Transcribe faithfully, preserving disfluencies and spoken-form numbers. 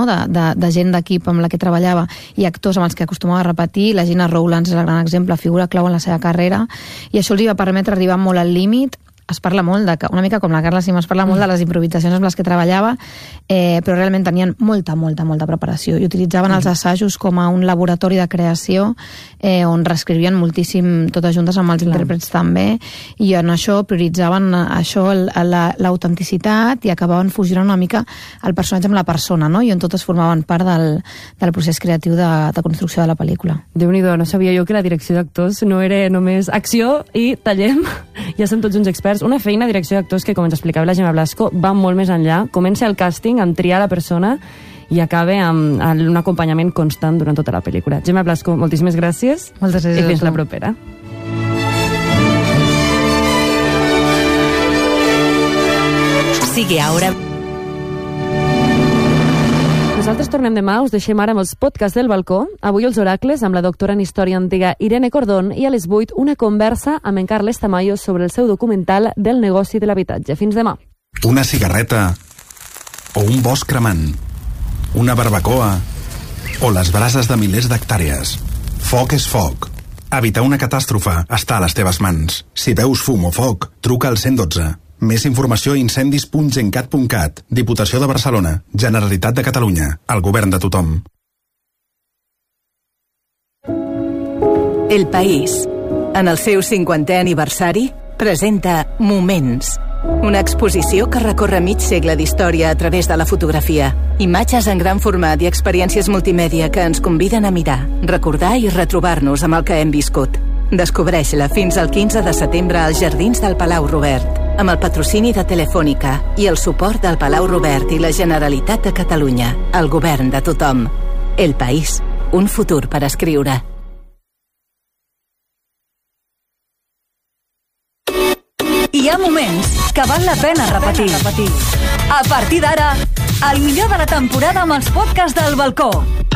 de, de, de gent d'equip amb la que treballava i actors amb els que acostumava a repetir. La Gina Rowlands és el gran exemple, figura clau en la seva carrera, i això els hi va permetre arribar molt al límit. Es parla molt, de, una mica com la Carla Simó, es parla molt de les improvisacions amb les que treballava, eh, però realment tenien molta, molta, molta preparació i utilitzaven els assajos com a un laboratori de creació eh, on reescrivien moltíssim totes juntes amb els Clar. intèrprets també, i en això prioritzaven això, l'autenticitat, i acabaven fusionant una mica el personatge amb la persona, no? I on totes formaven part del, del procés creatiu de, de construcció de la pel·lícula. Déu-n'hi-do, no sabia jo que la direcció d'actors no era només acció i tallem, ja som tots uns experts. Una feina de direcció d'actors que, com ens explicava la Gemma Blasco, va molt més enllà. Comença el càsting amb triar la persona i acaba amb, amb un acompanyament constant durant tota la pel·lícula. Gemma Blasco, moltíssimes gràcies. Moltes gràcies. I fins la propera. Sigue ahora. Nosaltres tornem demà, us deixem ara amb els podcasts del balcó. Avui els oracles amb la doctora en història antiga Irene Cordón, i a les vuit una conversa amb en Carles Tamayo sobre el seu documental del negoci de l'habitatge. Fins demà. Una cigarreta o un bosc cremant, una barbacoa o les brases de milers d'hectàrees. Foc és foc. Evitar una catàstrofe està a les teves mans. Si veus fum o foc, truca al cent dotze. Més informació a incendis punt gencat punt cat. Diputació de Barcelona. Generalitat de Catalunya. El govern de tothom. El País, en el seu cinquantè aniversari, presenta Moments, una exposició que recorre mig segle d'història a través de la fotografia. Imatges en gran format i experiències multimèdia que ens conviden a mirar, recordar i retrobar-nos amb el que hem viscut. Descobreix-la fins al quinze de setembre als Jardins del Palau Robert, amb el patrocini de Telefònica i el suport del Palau Robert i la Generalitat de Catalunya, el govern de tothom. El País, un futur per escriure. Hi ha moments que val la pena repetir. A partir d'ara, el millor de la temporada amb els podcasts del balcó.